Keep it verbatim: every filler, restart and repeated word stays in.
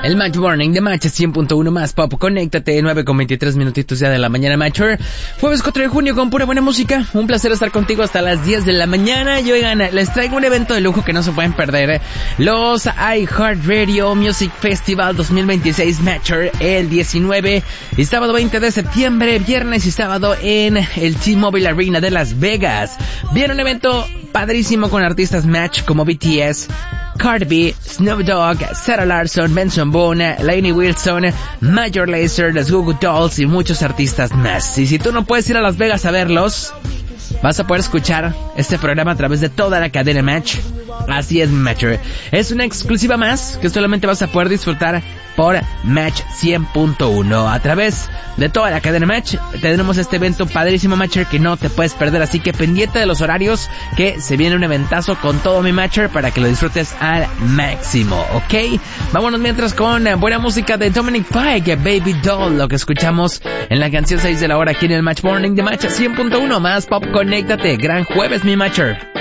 El Match Morning de Match cien punto uno más pop. Conéctate, nueve con veintitrés minutitos ya de la mañana, Matcher. Jueves cuatro de junio con pura buena música. Un placer estar contigo hasta las diez de la mañana. Y oigan, les traigo un evento de lujo que no se pueden perder. Los iHeartRadio Music Festival dos mil veintiséis Matcher, el diecinueve y sábado veinte de septiembre, viernes y sábado en el T-Mobile Arena de Las Vegas. Viene un evento padrísimo con artistas Match como B T S, Cardi B, Snoop Dogg, Sarah Larson, Benson Boone, Lainey Wilson, Major Lazer, los Goo Goo Dolls y muchos artistas más. Y si tú no puedes ir a Las Vegas a verlos, vas a poder escuchar este programa a través de toda la cadena Match. Así es, Matcher. Es una exclusiva más que solamente vas a poder disfrutar por Match cien punto uno. A través de toda la cadena Match tendremos este evento padrísimo, Matcher, que no te puedes perder. Así que pendiente de los horarios, que se viene un eventazo con todo mi Matcher para que lo disfrutes al máximo, ¿ok? Vámonos mientras con buena música de Dominic Fike, Baby Doll, lo que escuchamos en la canción seis de la hora aquí en el Match Morning de Match cien punto uno más pop. Conéctate. Gran jueves, mi Matcher.